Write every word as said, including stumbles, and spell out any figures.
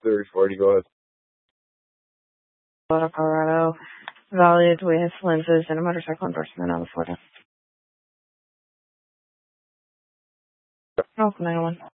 thirty forty, go ahead. Colorado, valued with lenses and a motorcycle endorsement on the Florida. Oh, nine one.